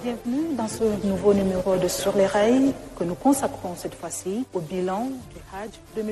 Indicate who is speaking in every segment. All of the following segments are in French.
Speaker 1: Bienvenue dans ce nouveau numéro de Sur les rails que nous consacrons cette fois-ci au bilan du Hajj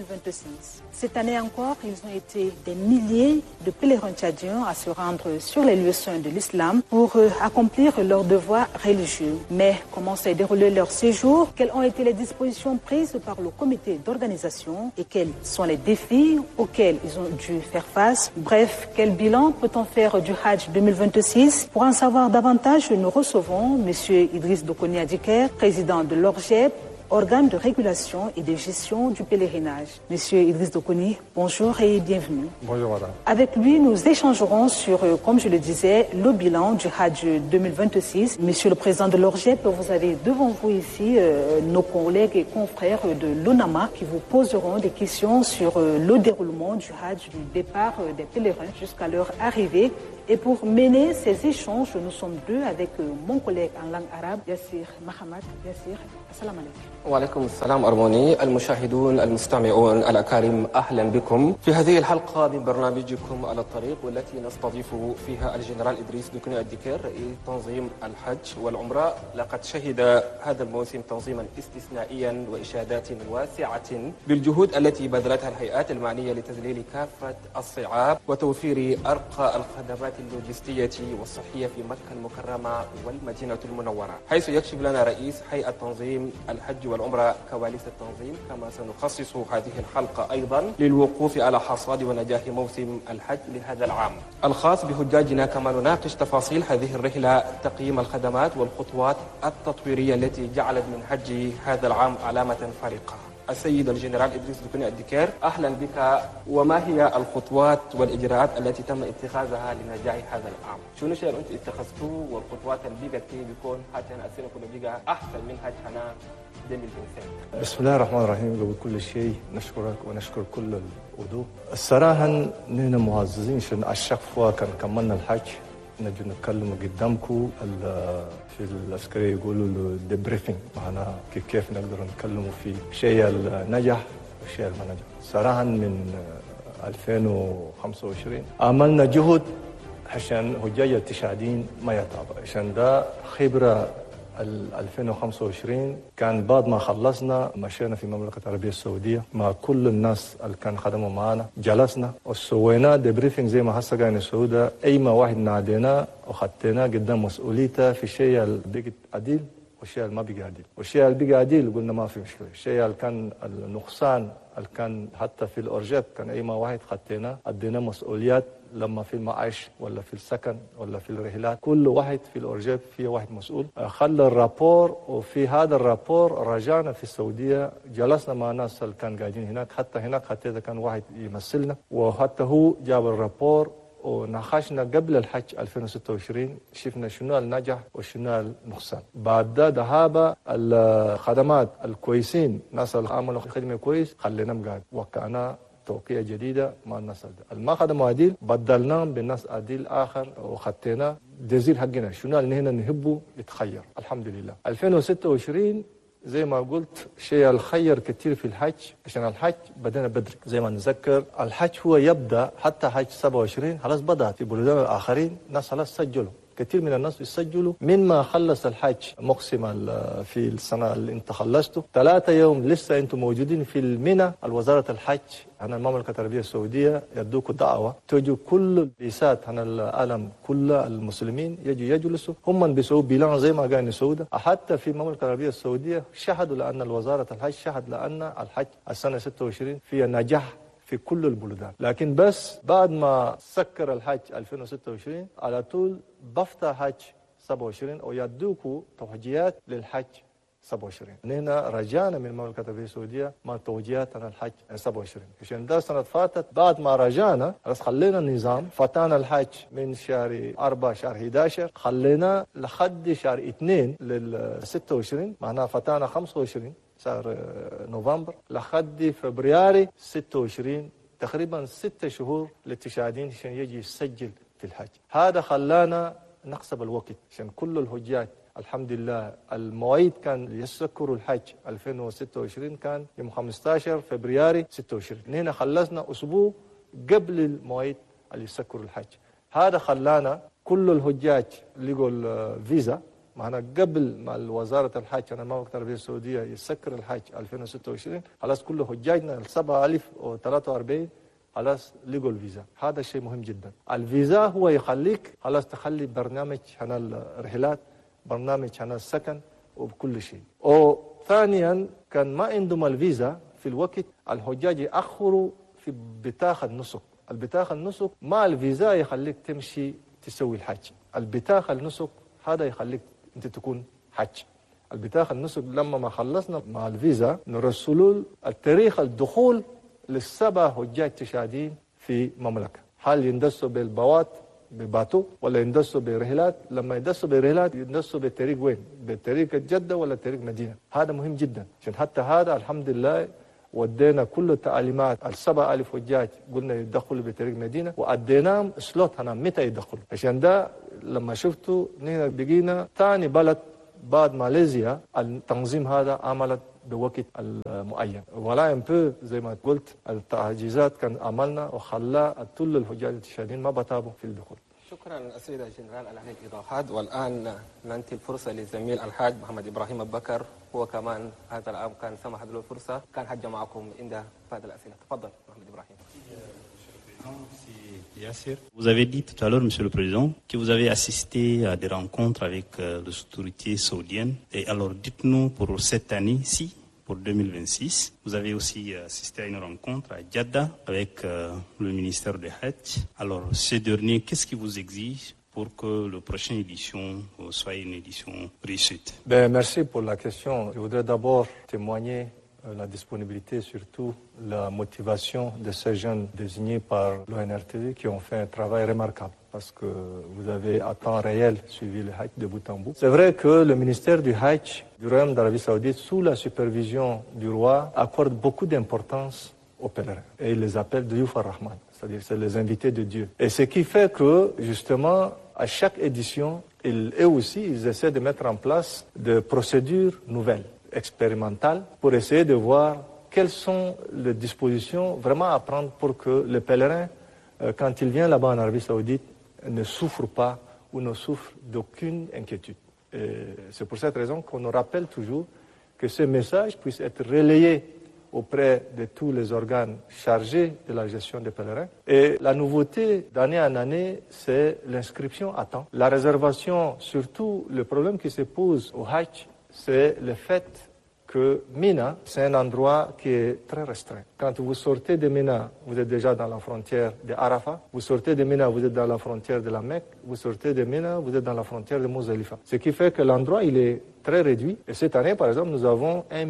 Speaker 1: 2026. Cette année encore, ils ont été des milliers de pèlerins tchadiens à se rendre sur les lieux saints de l'islam pour accomplir leurs devoirs religieux. Mais comment s'est déroulé leur séjour? Quelles ont été les dispositions prises par le comité d'organisation et quels sont les défis auxquels ils ont dû faire face? Bref, quel bilan peut-on faire du Hajj 2026? Pour en savoir davantage, nous recevons M. Idriss Dokoni Adiker, président de l'ORGEP, organe de régulation et de gestion du pèlerinage. Monsieur Idriss Dokoni, bonjour et bienvenue.
Speaker 2: Bonjour madame.
Speaker 1: Avec lui, nous échangerons sur, comme je le disais, le bilan du Hajj 2026. Monsieur le président de l'ORGEP, vous avez devant vous ici nos collègues et confrères de l'ONAMA qui vous poseront des questions sur le déroulement du Hajj, du départ des pèlerins jusqu'à leur arrivée. Et pour mener ces échanges, nous sommes deux avec mon collègue en langue arabe, Yassir Mahamat. Yassir, assalamu alaikum.
Speaker 3: وعليكم السلام أرموني. المشاهدون المستمعون الأكارم أهلا بكم في هذه الحلقة من برنامجكم على الطريق، والتي نستضيف فيها الجنرال إدريس دوكوني أديكير رئيس تنظيم الحج والعمرة. لقد شهد هذا الموسم تنظيما استثنائيا وإشادات واسعة بالجهود التي بذلتها الهيئات المعنية لتذليل كافة الصعاب وتوفير أرقى الخدمات اللوجستية والصحية في مكة المكرمة والمدينة المنورة، حيث يكشف لنا رئيس هيئة تنظيم الحج والعمرة كواليس التنظيم. كما سنخصص هذه الحلقة أيضا للوقوف على حصاد ونجاح موسم الحج لهذا العام الخاص بحجاجنا. كما نناقش تفاصيل هذه الرحلة، تقييم الخدمات والخطوات التطويرية التي جعلت من حج هذا العام علامة فارقة. السيد الجنرال إدريس دوكوني أديكير، أهلا بك. وما هي الخطوات والإجراءات التي تم اتخاذها لنجاح هذا العام؟ شنو الشيء اللي أنت اتخذتوه والخطوات اللي بقت كي بيكون حتى السنة كلها بقى أحسن من حج هنا 2025؟
Speaker 2: بسم الله الرحمن الرحيم. قبل كل شيء نشكرك ونشكر كل الوضوء. الصراحة نحن معززين عشان الشقفة كان كملنا الحج نجي نتكلم قدامكم. في العسكرية يقولوا الديبريفنج، معنا كيف نقدر نتكلموا في شيء النجح والشيء ما نجح. صراحة من 2025 عملنا جهد عشان حجاج التشادين ما يتعبوا، عشان ده خبرة 2025 كان بعد ما خلصنا مشينا في المملكة العربية السعودية مع كل الناس اللي كان خدموا معنا، جلسنا وسوينا ديبريفنج زي ما هسه قاعدين نسويه. أي ما واحد نادينا وخدتنا قدام مسؤوليته في الشيء اللي بقى عديل والشيء اللي ما بقى عديل. والشيء اللي بقى عديل قلنا ما في مشكلة. الشيء اللي كان النقصان اللي كان حتى في الأورجيت كان أي ما واحد خدتنا أدينا مسؤوليات، لما في المعاش ولا في السكن ولا في الرحلات كل واحد في الأورجيت فيه واحد مسؤول. خلى الرابور، وفي هذا الرابور رجعنا في السعودية جلسنا مع ناس اللي كان قاعدين هناك، حتى هناك حتى كان واحد يمثلنا وحتى هو جاب الرابور وناقشنا قبل الحج 2026 شفنا شنو النجاح وشنو النقصان. بعد ده ذهاب الخدمات الكويسين، ناس اللي عملوا خدمة كويس خليناهم قاعد وكأنا توقيع جديدة مع الناس ما خدموا عديل بدلناهم بالناس عديل آخر وخدتنا دزيل حقنا شنو اللي هنا نحبه يتخير. الحمد لله 2026 زي ما قلت شيء الخير كتير في الحج، عشان الحج بدنا بدري. زي ما نذكر الحج هو يبدأ حتى حج 27 خلاص بدأت في بلدان الآخرين ناس خلاص سجلوا، كثير من الناس يسجلوا من ما خلص الحج مقسم في السنة اللي انت خلصته 3 يوم لسه انتم موجودين في المنى. الوزارة الحج عن المملكة العربية السعودية يدوكوا دعوة تجوا كل البيسات عن العالم كل المسلمين يجوا يجلسوا، هم بيسووا بلان زي ما قاعدين يسووا ده. حتى في المملكة العربية السعودية شهدوا لأن الوزارة الحج شهد لأن الحج السنة 26 فيها نجاح في كل البلدان. لكن بس بعد ما سكر الحج 2026 على طول بفتح حج 27 ويدوكوا توجيهات للحج 27. هنا رجعنا من المملكة العربية السعودية مع توجيهات عن الحج 27. عشان ده السنة فاتت بعد ما رجعنا بس خلينا النظام فتحنا الحج من شهر 4 شهر 11 خلينا لحد شهر 2 لل 26 معناها فتحنا 25 شهر نوفمبر لحد فبراير 26 تقريبا 6 شهور للتشاهدين عشان يجي يسجل في الحج. هذا خلانا نقصب الوقت عشان كل الحجاج الحمد لله المواعيد كان يسكروا الحج 2026 كان يوم 15 فبراير 26. هنا خلصنا أسبوع قبل المواعيد اللي يسكروا الحج. هذا خلانا كل الحجاج لقوا الفيزا معنا قبل ما وزارة الحج أنا ما وقت العربية السعودية يسكر الحج 2026 خلاص كل حجاجنا ال 7043 خلاص لقوا الفيزا. هذا شيء مهم جدا. الفيزا هو يخليك خلاص تخلي برنامج عن الرحلات، برنامج عن السكن وبكل شيء. وثانيا كان ما عندهم الفيزا في الوقت الحجاج يأخروا في بطاقة النسك. البطاقة النسك مع الفيزا يخليك تمشي تسوي الحج. البطاقة النسك هذا يخليك انت تكون حج. البطاقة النسك لما ما خلصنا مع الفيزا نرسلوا التاريخ الدخول للسبع حجاج تشادين في مملكة. هل يندسوا بالبوات بباتو ولا يندسوا برحلات؟ لما يندسوا برحلات يندسوا بالطريق وين؟ بالطريق جدة ولا طريق مدينة؟ هذا مهم جدا عشان حتى هذا الحمد لله ودينا كل التعليمات ال7000 حجاج قلنا يدخلوا بطريق مدينة وأديناهم سلوت هنا متى يدخلوا. عشان ده لما شفتوا نحن بقينا ثاني بلد بعد ماليزيا التنظيم هذا عملت بوقت المعين. ولا ينبغي زي ما قلت التعجيزات كان عملنا وخلى كل الحجاج التشادين ما بتابوا في الدخول.
Speaker 3: شكرا السيد الجنرال على هذه الإيضاحات. والآن ننتهي الفرصة للزميل الحاج محمد إبراهيم أبو بكر، هو كمان هذا العام كان سمح له الفرصة كان حج معكم عند بعض الأسئلة. تفضل محمد إبراهيم.
Speaker 4: Vous avez dit tout à l'heure, Monsieur le Président, que vous avez assisté à des rencontres avec les autorités saoudiennes. Et alors, dites-nous pour cette année-ci, pour 2026, vous avez aussi assisté à une rencontre à Jeddah avec le ministère de Hajj. Alors, ce dernier, qu'est-ce qui vous exige pour que la prochaine édition soit une édition réussite?
Speaker 2: Merci pour la question. Je voudrais d'abord témoigner la disponibilité, surtout la motivation de ces jeunes désignés par l'ONRTV qui ont fait un travail remarquable parce que vous avez à temps réel suivi le Hajj de bout en bout. C'est vrai que le ministère du Hajj du Royaume d'Arabie Saoudite, sous la supervision du roi, accorde beaucoup d'importance aux pèlerins et il les appelle Diouf ar-Rahman, c'est-à-dire c'est les invités de Dieu. Et ce qui fait que justement à chaque édition, eux aussi, ils essaient de mettre en place des procédures nouvelles, expérimentales, pour essayer de voir quelles sont les dispositions vraiment à prendre pour que les pèlerins, quand ils viennent là-bas en Arabie Saoudite, ne souffrent pas ou ne souffrent d'aucune inquiétude. Et c'est pour cette raison qu'on nous rappelle toujours que ce message puisse être relayé auprès de tous les organes chargés de la gestion des pèlerins. Et la nouveauté d'année en année, c'est l'inscription à temps. La réservation, surtout le problème qui se pose au Hajj, c'est le fait que Mina, c'est un endroit qui est très restreint. Quand vous sortez de Mina, vous êtes déjà dans la frontière de Arafat. Vous sortez de Mina, vous êtes dans la frontière de la Mecque. Vous sortez de Mina, vous êtes dans la frontière de Mousdalifa. Ce qui fait que l'endroit, il est très réduit. Et cette année, par exemple, nous avons 1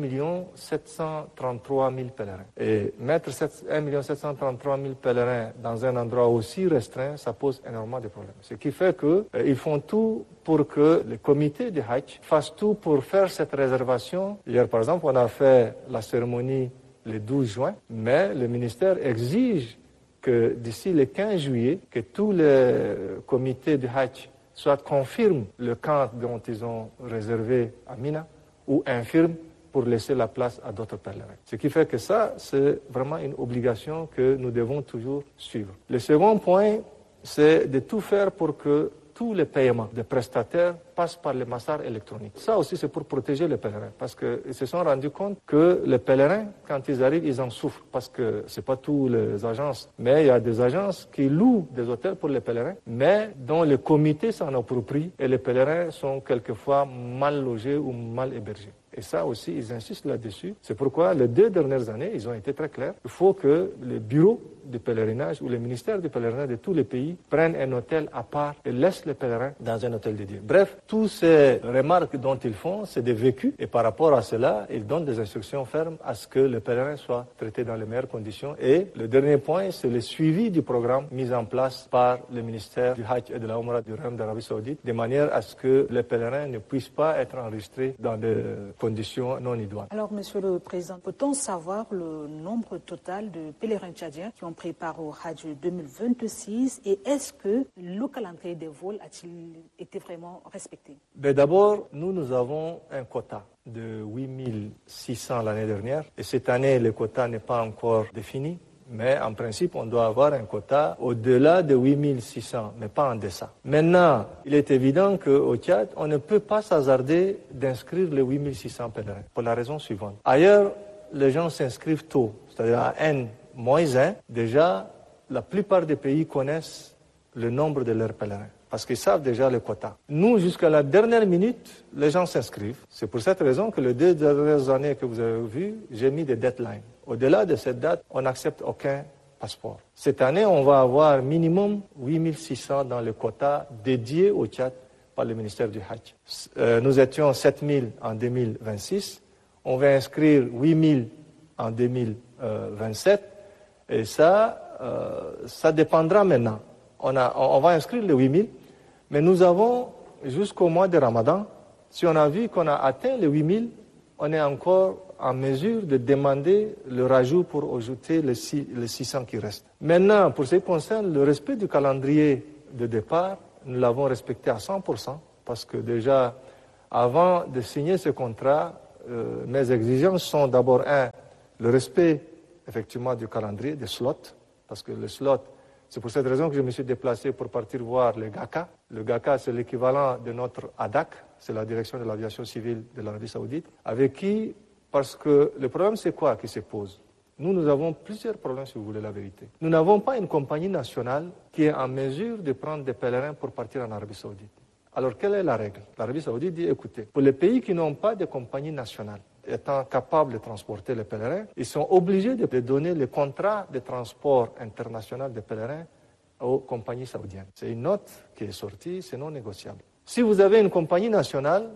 Speaker 2: 733 000 pèlerins. Et mettre 1 733 000 pèlerins dans un endroit aussi restreint, ça pose énormément de problèmes. Ce qui fait qu'ils font tout pour que le comité de Hajj fasse tout pour faire cette réservation. Hier, par exemple, on a fait la cérémonie le 12 juin, mais le ministère exige que d'ici le 15 juillet, que tous les comités de Hajj soit confirment le camp dont ils ont réservé à Mina ou infirment pour laisser la place à d'autres pèlerins. Ce qui fait que ça, c'est vraiment une obligation que nous devons toujours suivre. Le second point, c'est de tout faire pour que tous les paiements des prestataires passent par le massar électronique. Ça aussi, c'est pour protéger les pèlerins, parce qu'ils se sont rendus compte que les pèlerins, quand ils arrivent, ils en souffrent, parce que c'est pas toutes les agences, mais il y a des agences qui louent des hôtels pour les pèlerins, mais dont le comité s'en approprie, et les pèlerins sont quelquefois mal logés ou mal hébergés. Et ça aussi, ils insistent là-dessus. C'est pourquoi les 2 dernières années, ils ont été très clairs. Il faut que les bureaux de pèlerinage ou les ministères du pèlerinage de tous les pays prennent un hôtel à part et laissent les pèlerins dans un hôtel dédié. Bref, toutes ces remarques dont ils font, c'est des vécus. Et par rapport à cela, ils donnent des instructions fermes à ce que les pèlerins soient traités dans les meilleures conditions. Et le dernier point, c'est le suivi du programme mis en place par le ministère du Hajj et de la Umrah du Royaume d'Arabie Saoudite, de manière à ce que les pèlerins ne puissent pas être enregistrés dans des conditions non idoines.
Speaker 1: Alors, Monsieur le Président, peut-on savoir le nombre total de pèlerins tchadiens qui ont pris part au Hajj 2026 et est-ce que le calendrier des vols a-t-il été vraiment respecté?
Speaker 2: D'abord, nous avons un quota de 8600 l'année dernière et cette année, le quota n'est pas encore défini. Mais en principe, on doit avoir un quota au-delà de 8600, mais pas en deçà. Maintenant, il est évident qu'au Tchad, on ne peut pas s'hasarder d'inscrire les 8600 pèlerins, pour la raison suivante. Ailleurs, les gens s'inscrivent tôt, c'est-à-dire à N-1. Déjà, la plupart des pays connaissent le nombre de leurs pèlerins, parce qu'ils savent déjà le quota. Nous, jusqu'à la dernière minute, les gens s'inscrivent. C'est pour cette raison que les 2 dernières années que vous avez vues, j'ai mis des deadlines. Au-delà de cette date, on n'accepte aucun passeport. Cette année, on va avoir minimum 8600 dans le quota dédié au Tchad par le ministère du Hajj. Nous étions 7000 en 2026. On va inscrire 8000 en 2027. Et ça dépendra maintenant. On va inscrire les 8000, mais nous avons jusqu'au mois de Ramadan, si on a vu qu'on a atteint les 8000, on est encore en mesure de demander le rajout pour ajouter les 600 qui restent. Maintenant, pour ce qui concerne le respect du calendrier de départ, nous l'avons respecté à 100%, parce que déjà, avant de signer ce contrat, mes exigences sont d'abord, le respect effectivement du calendrier, des slots, parce que le slot, c'est pour cette raison que je me suis déplacé pour partir voir le GACA. Le GACA, c'est l'équivalent de notre ADAC, c'est la direction de l'aviation civile de l'Arabie Saoudite, avec qui, parce que le problème c'est quoi qui se pose? Nous avons plusieurs problèmes, si vous voulez la vérité. Nous n'avons pas une compagnie nationale qui est en mesure de prendre des pèlerins pour partir en Arabie Saoudite. Alors, quelle est la règle? L'Arabie Saoudite dit, écoutez, pour les pays qui n'ont pas de compagnie nationale, étant capables de transporter les pèlerins, ils sont obligés de donner le contrat de transport international des pèlerins aux compagnies saoudiennes. C'est une note qui est sortie, c'est non négociable. Si vous avez une compagnie nationale,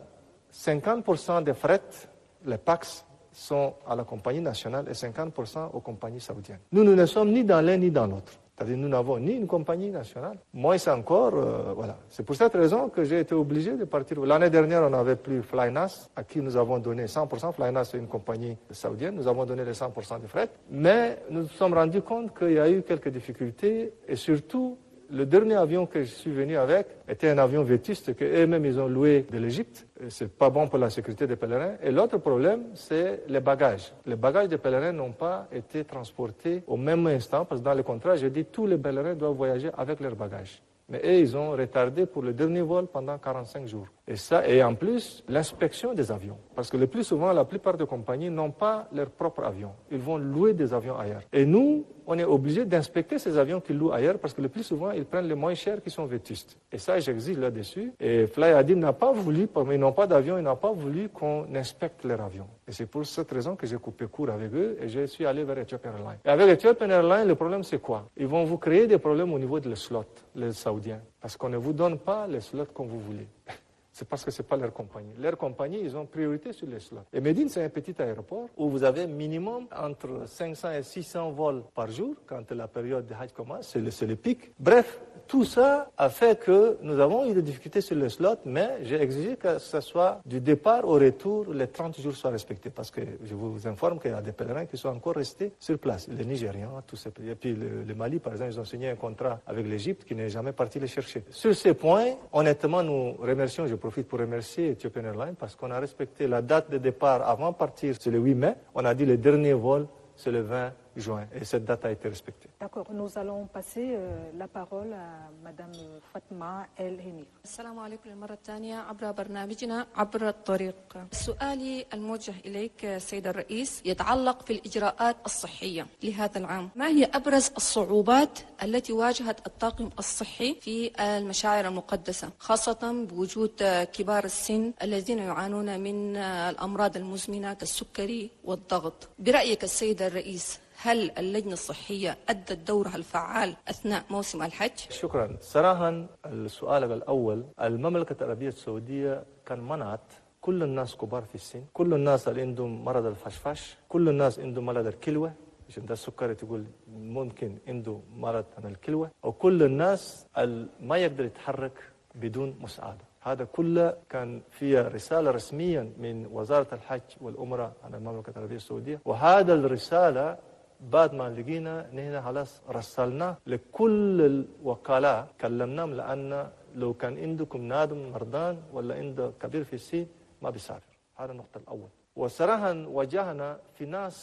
Speaker 2: 50% des frais, les PAX, sont à la compagnie nationale et 50% aux compagnies saoudiennes. Nous ne sommes ni dans l'un ni dans l'autre. C'est-à-dire nous n'avons ni une compagnie nationale, moins encore, voilà. C'est pour cette raison que j'ai été obligé de partir. L'année dernière, on n'avait plus Flynas, à qui nous avons donné 100%. Flynas, c'est une compagnie saoudienne, nous avons donné les 100% de frais. Mais nous nous sommes rendus compte qu'il y a eu quelques difficultés et surtout, le dernier avion que je suis venu avec était un avion vétuste qu'eux-mêmes ils ont loué de l'Égypte. C'est pas bon pour la sécurité des pèlerins. Et l'autre problème, c'est les bagages. Les bagages des pèlerins n'ont pas été transportés au même instant, parce que dans le contrat, j'ai dit tous les pèlerins doivent voyager avec leurs bagages. Mais eux, ils ont retardé pour le dernier vol pendant 45 jours. Et ça, et en plus, l'inspection des avions. Parce que le plus souvent, la plupart des compagnies n'ont pas leur propre avion. Ils vont louer des avions ailleurs. Et nous, on est obligé d'inspecter ces avions qu'ils louent ailleurs parce que le plus souvent, ils prennent les moins chers qui sont vétustes. Et ça, j'exige là-dessus. Et Flyadil n'a pas voulu, parce qu'ils n'ont pas d'avion, ils n'ont pas voulu qu'on inspecte leurs avions. Et c'est pour cette raison que j'ai coupé court avec eux et je suis allé vers Ethiopian Airlines. Et avec Ethiopian Airlines, le problème, c'est quoi? Ils vont vous créer des problèmes au niveau des slots, les Saoudiens. Parce qu'on ne vous donne pas les slots comme vous voulez. C'est parce que ce n'est pas leur compagnie. Leur compagnie, ils ont priorité sur les slots. Et Médine, c'est un petit aéroport où vous avez minimum entre 500 et 600 vols par jour quand la période de Hajj commence, c'est le pic. Bref, tout ça a fait que nous avons eu des difficultés sur les slots, mais j'ai exigé que ce soit du départ au retour, les 30 jours soient respectés. Parce que je vous informe qu'il y a des pèlerins qui sont encore restés sur place. Les Nigérians, tous ces pays. Et puis le Mali, par exemple, ils ont signé un contrat avec l'Égypte qui n'est jamais parti les chercher. Sur ces points, honnêtement, nous remercions, je profite pour remercier Ethiopian Airlines parce qu'on a respecté la date de départ avant de partir, c'est le 8 mai. On a dit le dernier vol, c'est le 20 juin. Et cette date a été respectée.
Speaker 1: D'accord. Nous allons passer la parole à Madame Fatma El Hemir.
Speaker 5: السلام عليكم للمرة الثانية عبر برنامجنا عبر الطريق. سؤالي الموجه إليك سيد الرئيس يتعلق في الإجراءات الصحية لهذا العام. ما هي أبرز الصعوبات التي واجهت الطاقم الصحي في المشاعر المقدسة خاصة بوجود كبار السن الذين يعانون من الأمراض المزمنة كالسكري والضغط؟ برأيك السيد الرئيس هل اللجنة الصحية أدت دورها الفعال أثناء موسم الحج؟
Speaker 2: شكرا. صراحة السؤال الأول، المملكة العربية السعودية كان منعت كل الناس كبار في السن، كل الناس اللي عندهم مرض الفشفاش، كل الناس عندهم مرض الكلوة، عشان ده السكري تقول ممكن عنده مرض عن الكلوة، وكل الناس ما يقدر يتحرك بدون مساعدة. هذا كله كان فيها رسالة رسميا من وزارة الحج والأمرة عن المملكة العربية السعودية، وهذا الرسالة بعد ما لقينا نحن خلاص رسلنا لكل الوكلاء كلمناهم لأن لو كان عندكم نادم مرضان ولا عنده كبير في السن ما بيسافر. هذا النقطة الأول. وصراحة واجهنا في ناس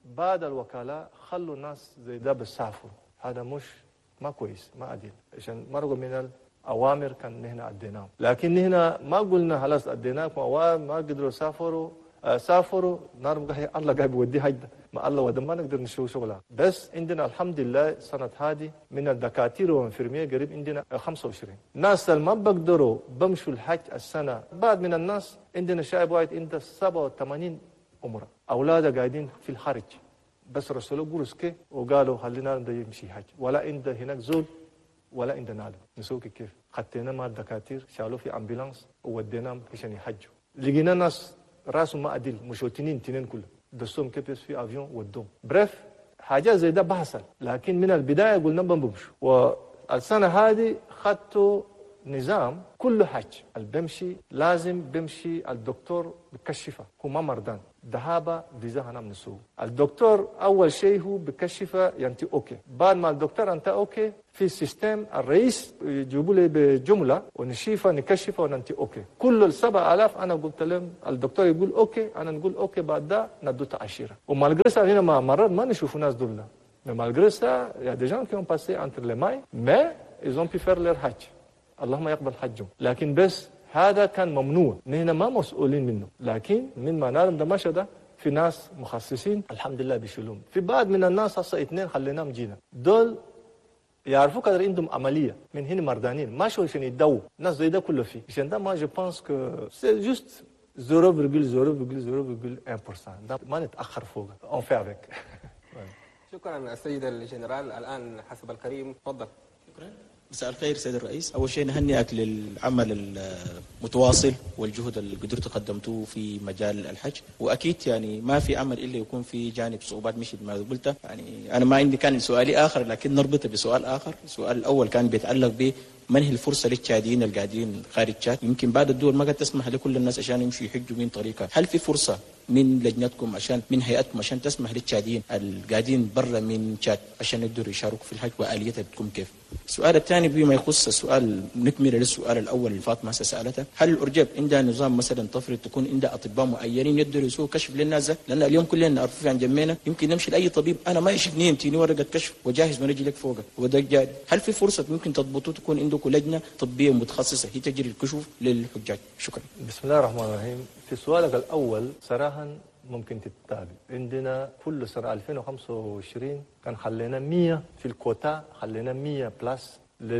Speaker 2: بعد الوكالة خلوا الناس زي ده بيسافروا. هذا مش ما كويس، ما عدل، عشان مرقوا من الأوامر كان نحن أديناهم. لكن هنا ما قلنا خلاص أديناكم أوامر ما قدروا سافروا نار الله قاعد بيودي هجده ما الله وده ما نقدر نشوف شغلها. بس عندنا الحمد لله سنة هذه من الدكاترة والانفيرمية قريب عندنا 25 ناس ما بقدروا بمشوا الحج السنة. بعد من الناس عندنا شايب واحد عنده 87 عمره أولاده قاعدين في الخارج، بس رسلوا قرص كي وقالوا خلينا نمشي حج، ولا عنده هناك زول ولا عندنا نادم. نسوي كيف؟ خدتنا مع الدكاترة شالوا في أمبولانس ووديناهم عشان يحجوا. لقينا ناس راسهم ما أدل مشوتين تنين كله دسوهم كيف في أفيون ودوم بريف حاجة زي ده بحصل. لكن من البداية قلنا بنمشوا، والسنة هذه خدتوا نظام كل حج البمشي لازم بمشي الدكتور بكشفه، هو ما مرضان ذهابة فيزا هنام نسوه. الدكتور أول شيء هو بكشفه ينتي أوكي، بعد ما الدكتور أنت أوكي في سيستم الرئيس يجيبوا لي بجملة ونشيفه نكشفه وننتي أوكي. كل 7000 أنا قلت لهم الدكتور يقول أوكي أنا نقول أوكي، بعد ده ندو تأشيرة. ومالغريسا هنا مرات ما نشوف ناس دول، مالغريسا il y a des gens qui ont passé entre les mailles mais ils ont pu faire leur hajj، اللهم يقبل حجهم. لكن بس هذا كان ممنوع، نحن ما مسؤولين منه. لكن من ما نعلم دمشق ده في ناس مخصصين الحمد لله بيشيلون. في بعض من الناس هسه 2 خليناهم جينا دول يعرفوا قدر عندهم عمليه من هنا مردانين ما شو عشان يدوا ناس زي ده كله فيه. عشان ده ما جو بانس كو سي جوست 0.0.0.1% ده ما نتاخر فوق اون في افيك.
Speaker 3: شكرا السيد الجنرال. الان حسب الكريم تفضل.
Speaker 6: شكرا. مساء الخير سيد الرئيس. أول شيء نهنئك للعمل المتواصل والجهد اللي قدرتوا قدمتوه في مجال الحج، وأكيد يعني ما في عمل إلا يكون في جانب صعوبات مش ما قلت. يعني أنا ما عندي كان سؤالي آخر لكن نربطه بسؤال آخر. السؤال الأول كان بيتعلق ب من هي الفرصة للتشاديين القاعدين خارج تشاد؟ يمكن بعض الدول ما قد تسمح لكل الناس عشان يمشوا يحجوا من طريقها. هل في فرصة من لجنتكم عشان من هيئتكم عشان تسمح للتشاديين القاعدين برا من تشاد عشان يقدروا يشاركوا في الحج وآليتها بتكون كيف؟ السؤال الثاني بما يخص السؤال نكمل للسؤال الأول اللي فاطمة سألته، هل الأرجاب عندها نظام مثلا تفرض تكون عندها أطباء معينين يقدروا يسووا كشف للناس؟ لأن اليوم كلنا نعرف عن جمينا يمكن نمشي لأي طبيب أنا ما يشفني يمتيني ورقة كشف وجاهز ونجي لك فوقه وده. هل في فرصة ممكن تضبطوا تكون عندكم لجنة طبية متخصصة هي تجري الكشوف للحجاج؟ شكرا.
Speaker 2: بسم الله الرحمن الرحيم. في سؤالك الأول صراحة ممكن تتابع عندنا كل سنة 2025 كان خلينا 100 في الكوتا، خلينا 100 بلاس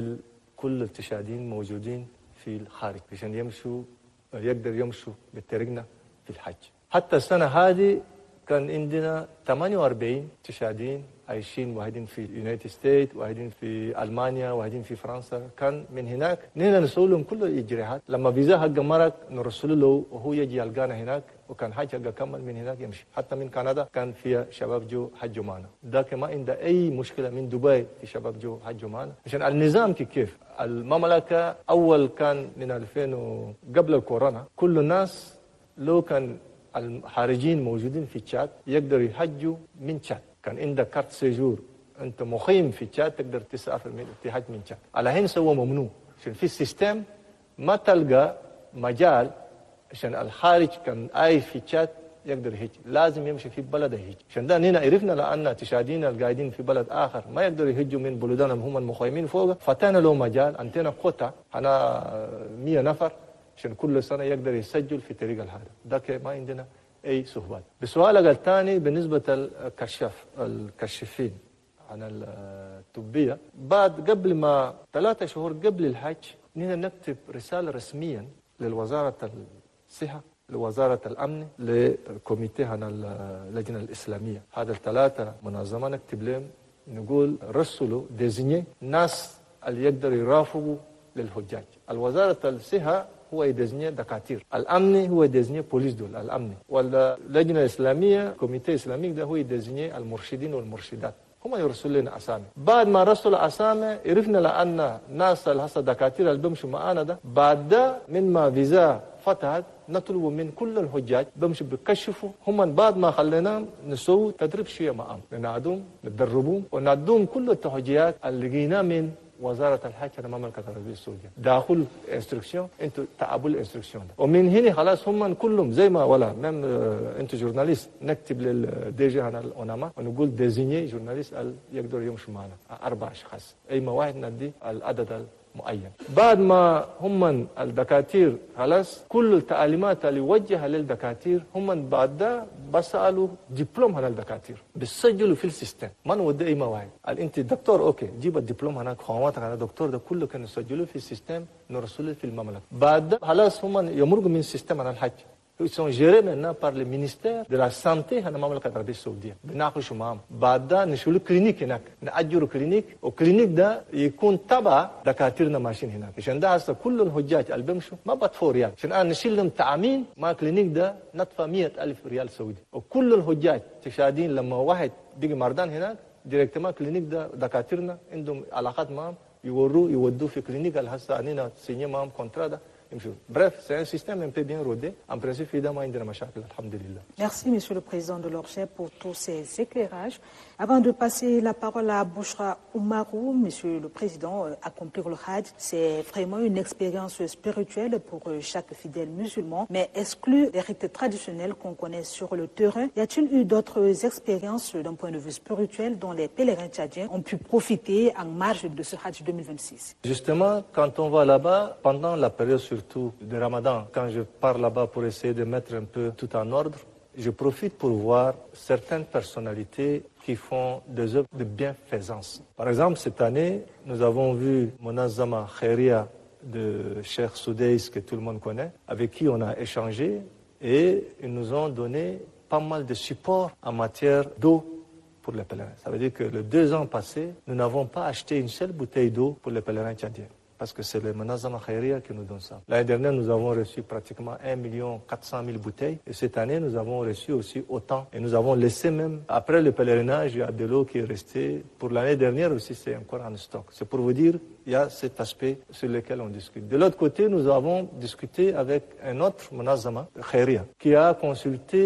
Speaker 2: لكل التشادين موجودين في الخارج عشان يمشوا يقدر يمشوا بطريقنا في الحج. حتى السنة هذه كان عندنا 48 تشادين عايشين، واحدين في يونايتد ستيت، واحدين في ألمانيا، واحدين في فرنسا. كان من هناك نحن نسوي لهم كل الإجراءات. لما فيزا حق مرق نرسل له وهو يجي يلقانا هناك، وكان حج حقه كمل من هناك يمشي. حتى من كندا كان فيها شباب جو حجوا معنا، ذاك ما عنده أي مشكلة. من دبي في شباب جو حجوا معنا. عشان النظام كيف المملكة أول كان من 2000 قبل الكورونا كل الناس لو كان الخارجين موجودين في تشاد يقدروا يحجوا من تشاد. كان عندك كارت سيجور انت مقيم في تشاد تقدر تسافر من الاتحاد من تشاد. على هين سوى ممنوع عشان في السيستم ما تلقى مجال عشان الخارج كان عايش في تشاد يقدر يهج، لازم يمشي في بلد يهج. عشان ده هنا عرفنا لان تشادين القاعدين في بلد اخر ما يقدروا يهجوا من بلدانهم هم المخيمين فوق، فتانا له مجال انتنا كوتا انا 100 نفر عشان كل سنه يقدر يسجل في طريق هذا. ده ما عندنا اي صعوبات. بسؤالك الثاني بالنسبه الكشافين عن الطبيه، بعد قبل ما 3 شهور قبل الحج نحن نكتب رساله رسميا للوزاره الصحه، لوزاره الامن، لكوميتي عن اللجنه الاسلاميه. هذا ال3 منظمه نكتب لهم نقول رسلوا ديزيني ناس اللي يقدروا يرافقوا للحجاج. الوزاره الصحه هو يدزني دكاتير، الامني هو يدزني بوليس دول الامني، واللجنه الاسلاميه كوميتي اسلامي ده هو يدزني المرشدين والمرشدات. هم يرسلوا لنا اسامي. بعد ما رسلوا اسامي عرفنا لان ناس هسه دكاتره اللي بيمشوا معانا ده بعد ده من ما فيزا فتحت نطلب من كل الحجاج بيمشوا بيكشفوا. هم بعد ما خليناهم نسوي تدريب شويه معاهم، نعدهم ندربهم ونعدهم كل التحجيات اللي لقيناه من وزارة الحج هنا المملكة العربية السعودية داخل انستركسيون انتوا تعبوا الانستركسيون ده ومن هنا خلاص هم كلهم زي ما ولا ميم انتوا جورناليست نكتب للدي جي هنا الأوناما ونقول ديزيني جورناليست يقدر يمشوا معنا 4 أشخاص أي ما واحد ندي العدد معين. بعد ما هم الدكاتير خلاص كل التعليمات اللي وجهها للدكاتير هم بعد ده بسألوا دبلوم هنا الدكاتير بيسجلوا في السيستم ما نودي اي مواعيد قال انت دكتور اوكي جيب الدبلوم هناك خواتك انا دكتور ده كله كانوا يسجلوا في السيستم نرسله في المملكه بعد ده خلاص هم يمرقوا من السيستم هنا الحج Ils sont gérés maintenant par le ministère de la Santé dans المملكة العربية السعودية. بناقشوا معهم. بعد ده نشيلوا كلينيك هناك. نأجروا كلينيك والكلينيك ده يكون تبع دكاترنا ماشيين هناك. عشان ده هسه كل الحجاج اللي بيمشوا ما بدفعوا ريال. عشان أنا نشيل لهم تأمين مع كلينيك ده ندفع 100,000 ريال سعودي. وكل الحجاج تشاهدين لما واحد بيجي مردان هناك ديريكتما كلينيك ده دكاترنا عندهم علاقات معهم يودوه في كلينيك اللي هسه أنينا سيني معهم كونترا ده. Bref, c'est un système un peu bien rodé. En principe, évidemment, il y a des machakil, alhamdulillah.
Speaker 1: Merci, Monsieur le Président de l'ORCHEP, pour tous ces éclairages. Avant de passer la parole à Bouchra Oumarou, Monsieur le Président, accomplir le Hajj, c'est vraiment une expérience spirituelle pour chaque fidèle musulman, mais exclut les rites traditionnels qu'on connaît sur le terrain. Y a-t-il eu d'autres expériences d'un point de vue spirituel dont les pèlerins tchadiens ont pu profiter en marge de ce Hajj 2026?
Speaker 2: Justement, quand on va là-bas, pendant la période surtout de Ramadan, quand je pars là-bas pour essayer de mettre un peu tout en ordre, je profite pour voir certaines personnalités qui font des œuvres de bienfaisance. Par exemple, cette année, nous avons vu Monazama Khairia de Cheikh Soudeis, que tout le monde connaît, avec qui on a échangé et ils nous ont donné pas mal de support en matière d'eau pour les pèlerins. Ça veut dire que les 2 ans passés, nous n'avons pas acheté une seule bouteille d'eau pour les pèlerins tchadiens. Parce que c'est le Monazama Khairia qui nous donne ça. L'année dernière, nous avons reçu pratiquement 1,4 million de bouteilles. Et cette année, nous avons reçu aussi autant. Et nous avons laissé même, après le pèlerinage, il y a de l'eau qui est restée. Pour l'année dernière aussi, c'est encore en stock. C'est pour vous dire, il y a cet aspect sur lequel on discute. De l'autre côté, nous avons discuté avec un autre Monazama Khairia qui a consulté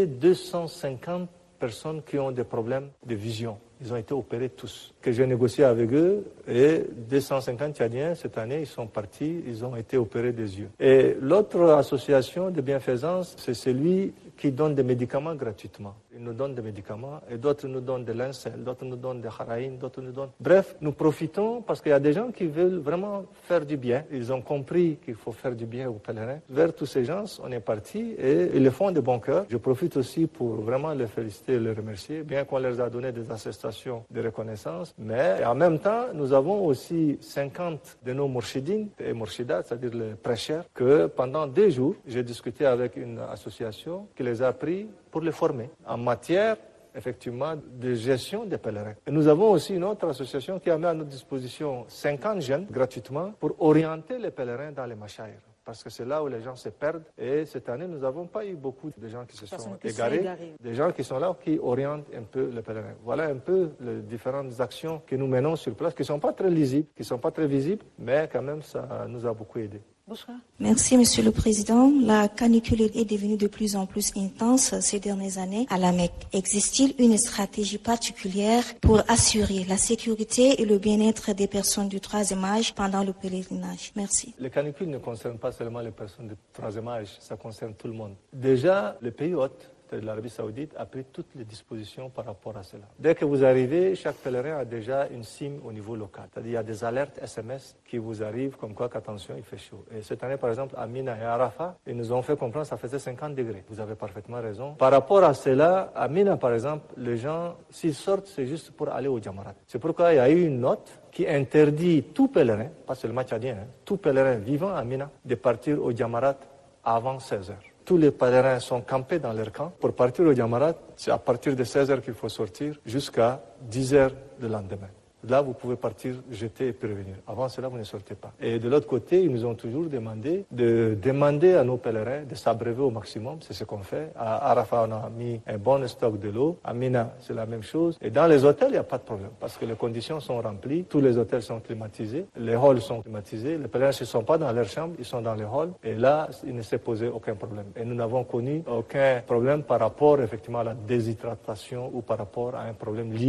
Speaker 2: 250 personnes qui ont des problèmes de vision. Ils ont été opérés tous. Que j'ai négocié avec eux et 250 Tchadiens, cette année, ils sont partis, ils ont été opérés des yeux. Et l'autre association de bienfaisance, c'est celui qui donne des médicaments gratuitement. Ils nous donnent des médicaments et d'autres nous donnent des linceul, d'autres nous donnent des haraïnes, d'autres nous donnent... Bref, nous profitons parce qu'il y a des gens qui veulent vraiment faire du bien. Ils ont compris qu'il faut faire du bien aux pèlerins. Vers tous ces gens, on est parti et ils le font de bon cœur. Je profite aussi pour vraiment les féliciter et les remercier, bien qu'on leur a donné des attestations de reconnaissance. Mais en même temps, nous avons aussi 50 de nos mourchidines et mourchidat, c'est-à-dire les prêcheurs, que pendant 2 jours, j'ai discuté avec une association qui les a pris pour les former en matière, effectivement, de gestion des pèlerins. Et nous avons aussi une autre association qui a mis à notre disposition 50 jeunes gratuitement pour orienter les pèlerins dans les machaïrs. Parce que c'est là où les gens se perdent. Et cette année, nous n'avons pas eu beaucoup de gens qui se sont égarés. Des gens qui sont là, qui orientent un peu les pèlerins. Voilà un peu les différentes actions que nous menons sur place, qui ne sont pas très lisibles, qui ne sont pas très visibles, mais quand même, ça nous a beaucoup aidés.
Speaker 7: Merci, Monsieur le Président. La canicule est devenue de plus en plus intense ces dernières années à la Mecque. Existe-t-il une stratégie particulière pour assurer la sécurité et le bien-être des personnes du 3e âge pendant le pèlerinage? Merci.
Speaker 2: Les canicules ne concernent pas seulement les personnes du 3e âge, ça concerne tout le monde. Déjà, le pays hôte, l'Arabie Saoudite, a pris toutes les dispositions par rapport à cela. Dès que vous arrivez, chaque pèlerin a déjà une SIM au niveau local. C'est-à-dire qu'il y a des alertes SMS qui vous arrivent comme quoi qu'attention, il fait chaud. Et cette année, par exemple, à Mina et à Arafat, ils nous ont fait comprendre que ça faisait 50 degrés. Vous avez parfaitement raison. Par rapport à cela, à Mina, par exemple, les gens, s'ils sortent, c'est juste pour aller au Jamarat. C'est pourquoi il y a eu une note qui interdit tout pèlerin, pas seulement tchadien, tout pèlerin vivant à Mina, de partir au Jamarat avant 16 heures. Tous les pèlerins sont campés dans leur camp. Pour partir au Jamarat, c'est à partir de 16 heures qu'il faut sortir jusqu'à 10 heures le lendemain. Là, vous pouvez partir, jeter et prévenir. Avant cela, vous ne sortez pas. Et de l'autre côté, ils nous ont toujours demandé de demander à nos pèlerins de s'abreuver au maximum. C'est ce qu'on fait. À Arafat, on a mis un bon stock de l'eau. À Mina, c'est la même chose. Et dans les hôtels, il n'y a pas de problème parce que les conditions sont remplies. Tous les hôtels sont climatisés. Les halls sont climatisés. Les pèlerins ne sont pas dans leur chambre, ils sont dans les halls. Et là, il ne s'est posé aucun problème. Et nous n'avons connu aucun problème par rapport, effectivement, à la déshydratation ou par rapport à un problème lié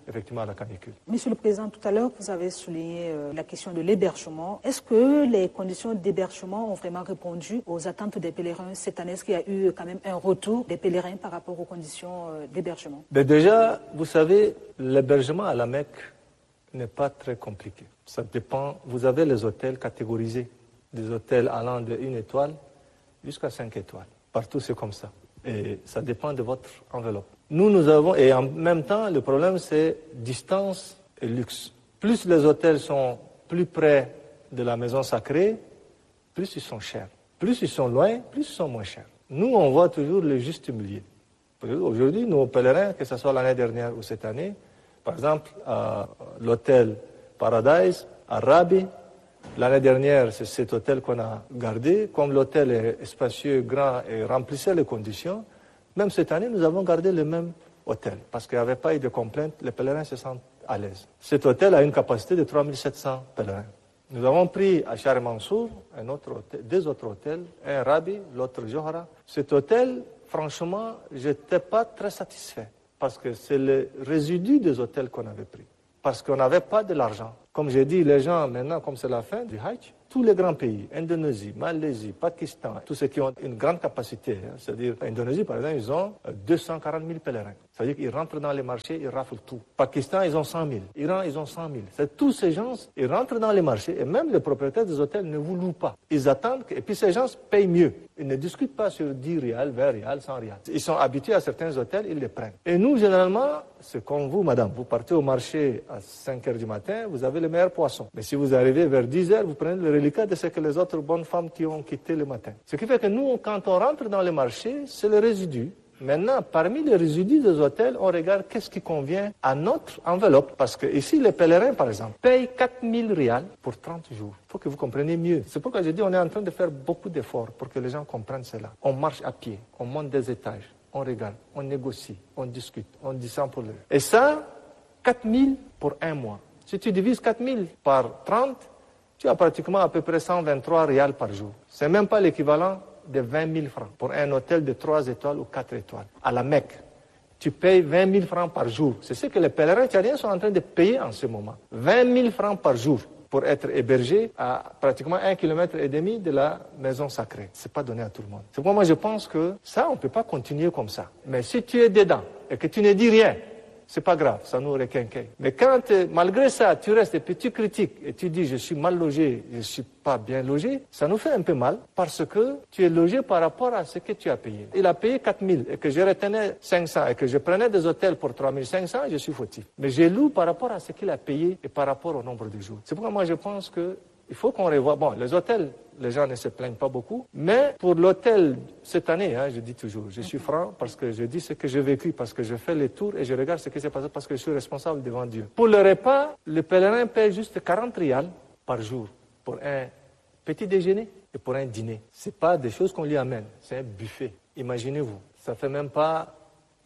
Speaker 2: effectivement à la canicule.
Speaker 1: Monsieur le Président, tout à l'heure, vous avez souligné la question de l'hébergement. Est-ce que les conditions d'hébergement ont vraiment répondu aux attentes des pèlerins cette année? Est-ce qu'il y a eu quand même un retour des pèlerins par rapport aux conditions d'hébergement?
Speaker 2: Déjà, vous savez, l'hébergement à la Mecque n'est pas très compliqué. Ça dépend. Vous avez les hôtels catégorisés, des hôtels allant de 1 étoile jusqu'à 5 étoiles. Partout, c'est comme ça. Et ça dépend de votre enveloppe. Nous avons, et en même temps, le problème, c'est distance et luxe. Plus les hôtels sont plus près de la maison sacrée, plus ils sont chers. Plus ils sont loin, plus ils sont moins chers. Nous, on voit toujours le juste milieu. Aujourd'hui, nos pèlerins, que ce soit l'année dernière ou cette année, par exemple, à l'hôtel Paradise, à Rabi, l'année dernière, c'est cet hôtel qu'on a gardé. Comme l'hôtel est spacieux, grand et remplissait les conditions, même cette année, nous avons gardé le même hôtel parce qu'il n'y avait pas eu de complaintes. Les pèlerins se sentent à l'aise. Cet hôtel a une capacité de 3700 pèlerins. Nous avons pris à Char Mansour deux autres hôtels, un Rabi, l'autre Johara. Cet hôtel, franchement, je n'étais pas très satisfait parce que c'est le résidu des hôtels qu'on avait pris. Parce qu'on n'avait pas de l'argent. Comme j'ai dit, les gens, maintenant, comme c'est la fin du Hajj, tous les grands pays, Indonésie, Malaisie, Pakistan, tous ceux qui ont une grande capacité, c'est-à-dire, Indonésie, par exemple, ils ont 240 000 pèlerins. C'est-à-dire qu'ils rentrent dans les marchés, ils raflent tout. Pakistan, ils ont 100 000. Iran, ils ont 100 000. C'est tous ces gens, ils rentrent dans les marchés et même les propriétaires des hôtels ne vous louent pas. Ils attendent, et puis ces gens payent mieux. Ils ne discutent pas sur 10 rials, 20 rials, 100 rials. Ils sont habitués à certains hôtels, ils les prennent. Et nous, généralement, c'est comme vous, madame. Vous partez au marché à 5 h du matin, vous avez les meilleurs poissons. Mais si vous arrivez vers 10 h, vous prenez le reliquat de ce que les autres bonnes femmes qui ont quitté le matin. Ce qui fait que nous, quand on rentre dans les marchés, c'est le résidu. Maintenant, parmi les résidus des hôtels, on regarde qu'est-ce qui convient à notre enveloppe. Parce que ici, les pèlerins, par exemple, payent 4000 rials pour 30 jours. Il faut que vous compreniez mieux. C'est pourquoi j'ai dit on est en train de faire beaucoup d'efforts pour que les gens comprennent cela. On marche à pied, on monte des étages, on regarde, on négocie, on discute, on dit ça pour eux. Et ça, 4000 pour un mois. Si tu divises 4000 par 30, tu as pratiquement à peu près 123 rials par jour. C'est même pas l'équivalent de 20 000 francs pour un hôtel de 3 étoiles ou 4 étoiles. À la Mecque, tu payes 20 000 francs par jour. C'est ce que les pèlerins tchadiens sont en train de payer en ce moment. 20 000 francs par jour pour être hébergé à pratiquement 1,5 km de la maison sacrée. C'est pas donné à tout le monde. C'est pourquoi moi je pense que ça, on peut pas continuer comme ça. Mais si tu es dedans et que tu ne dis rien, c'est pas grave, ça nous requinquille. Mais quand, malgré ça, tu restes et puis tu critiques et tu dis je suis mal logé, je suis pas bien logé, ça nous fait un peu mal parce que tu es logé par rapport à ce que tu as payé. Il a payé 4000 et que je retenais 500 et que je prenais des hôtels pour 3500, je suis fautif. Mais je loue par rapport à ce qu'il a payé et par rapport au nombre de jours. C'est pourquoi moi je pense que il faut qu'on revoie. Bon, les hôtels, les gens ne se plaignent pas beaucoup. Mais pour l'hôtel, cette année, je dis toujours, je suis franc parce que je dis ce que j'ai vécu, parce que je fais les tours et je regarde ce qui s'est passé parce que je suis responsable devant Dieu. Pour le repas, le pèlerin paie juste 40 rials par jour pour un petit déjeuner et pour un dîner. C'est pas des choses qu'on lui amène, c'est un buffet. Imaginez-vous, ça fait même pas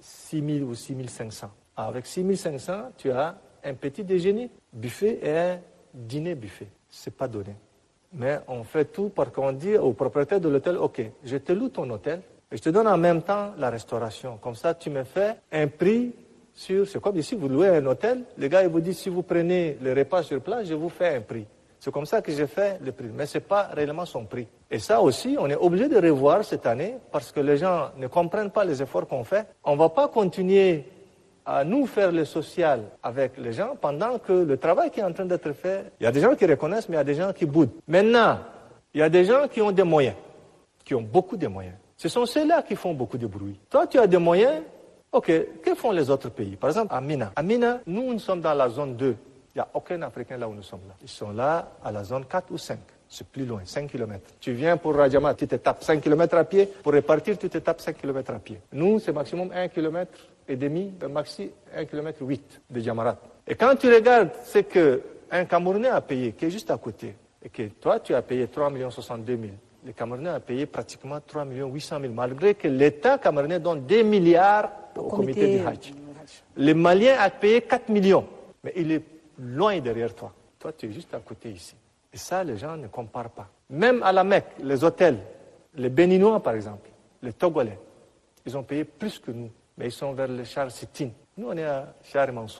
Speaker 2: 6 000 ou 6 500. Avec 6 500, tu as un petit déjeuner, buffet et un dîner buffet. C'est pas donné. Mais on fait tout parce qu'on dit au propriétaire de l'hôtel, ok, je te loue ton hôtel et je te donne en même temps la restauration. Comme ça, tu me fais un prix sur... C'est comme ici, vous louez un hôtel, le gars il vous dit, si vous prenez le repas sur place, je vous fais un prix. C'est comme ça que j'ai fait le prix. Mais ce n'est pas réellement son prix. Et ça aussi, on est obligé de revoir cette année parce que les gens ne comprennent pas les efforts qu'on fait. On ne va pas continuer à nous faire le social avec les gens pendant que le travail qui est en train d'être fait, il y a des gens qui reconnaissent, mais il y a des gens qui boudent. Maintenant, il y a des gens qui ont des moyens, qui ont beaucoup de moyens. Ce sont ceux-là qui font beaucoup de bruit. Toi, tu as des moyens, ok, que font les autres pays? Par exemple, à Mina. À Mina, nous sommes dans la zone 2. Il n'y a aucun Africain là où nous sommes là. Ils sont là à la zone 4 ou 5. C'est plus loin, 5 km. Tu viens pour Rajama, tu te tapes 5 km à pied. Pour repartir, tu te tapes 5 km à pied. Nous, c'est maximum 1,5 km, maxi 1,8 km de Jamarat. Et quand tu regardes ce qu'un Camerounais a payé, qui est juste à côté, et que toi, tu as payé 3 62 000, le Camerounais a payé pratiquement 3 800 000, malgré que l'État camerounais donne 2 milliards au comité du Hajj. Le Malien a payé 4 millions, mais il est loin derrière toi. Toi, tu es juste à côté ici. Et ça, les gens ne comparent pas. Même à la Mecque, les hôtels, les Béninois par exemple, les Togolais, ils ont payé plus que nous. Mais ils sont vers le Char Sittin. Nous, on est à Char Mansour,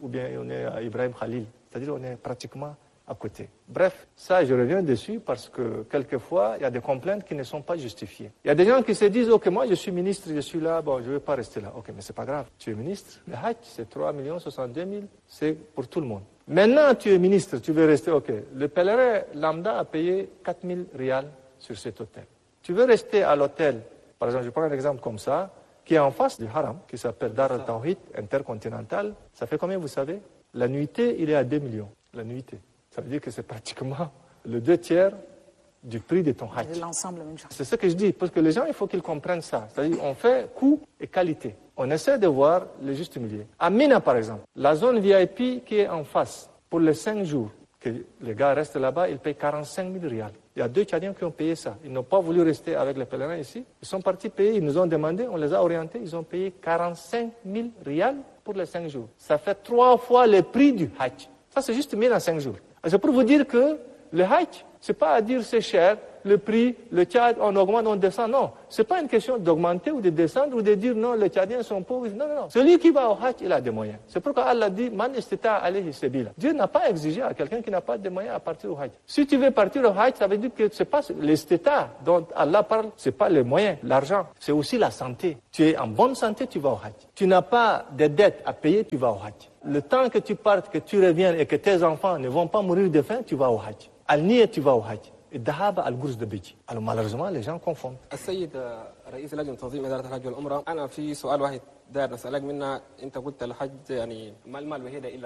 Speaker 2: ou bien on est à Ibrahim Khalil. C'est-à-dire on est pratiquement à côté. Bref, ça je reviens dessus parce que quelquefois il y a des complaintes qui ne sont pas justifiées. Il y a des gens qui se disent ok, moi je suis ministre, je suis là, bon je ne vais pas rester là. Ok, mais c'est pas grave, tu es ministre, le Hajj c'est 3 62 000, c'est pour tout le monde. Maintenant tu es ministre, tu veux rester, ok, le pèlerin lambda a payé 4 000 rials sur cet hôtel. Tu veux rester à l'hôtel, par exemple je prends un exemple comme ça, qui est en face du haram, qui s'appelle Dar al-Tawhid intercontinental, ça fait combien vous savez? La nuitée il est à 2 millions, la nuitée. Ça veut dire que c'est pratiquement le 2/3 du prix de ton Hajj.
Speaker 1: L'ensemble, même chose.
Speaker 2: C'est ce que je dis, parce que les gens, il faut qu'ils comprennent ça. C'est-à-dire, on fait coût et qualité. On essaie de voir le juste milieu. À Mina, par exemple, la zone VIP qui est en face, pour les 5 jours, que les gars restent là-bas, ils payent 45 000 rials. Il y a 2 Tchadiens qui ont payé ça. Ils n'ont pas voulu rester avec les pèlerins ici. Ils sont partis payer, ils nous ont demandé, on les a orientés, ils ont payé 45 000 rials pour les 5 jours. Ça fait 3 fois le prix du Hajj. Ça, c'est juste mis dans 5 jours. C'est pour vous dire que le Hajj, c'est pas à dire c'est cher, le prix, le Tchad, on augmente, on descend. Non, c'est pas une question d'augmenter ou de descendre ou de dire non, les Tchadiens sont pauvres. Non, non, non. Celui qui va au Hajj, il a des moyens. C'est pourquoi Allah dit, man istata alayhi sabila. Dieu n'a pas exigé à quelqu'un qui n'a pas de moyens à partir au Hajj. Si tu veux partir au Hajj, ça veut dire que c'est pas l'istita dont Allah parle, c'est pas les moyens, l'argent, c'est aussi la santé. Tu es en bonne santé, tu vas au Hajj. Tu n'as pas de dettes à payer, tu vas au Hajj. Le temps que tu partes, que tu reviennes et que tes enfants ne vont pas mourir de faim, tu vas au Hajj. Al-Niyya, tu vas au Hajj. الذهاب على الجرز دبيجي. Alors malheureusement les gens confondent.
Speaker 3: السيد رئيس لجنة تنظيم إدارة الحج والعمرة، أنا في سؤال واحد داير نسألك منها. أنت قلت الحج يعني ما المال الوحيدة إلا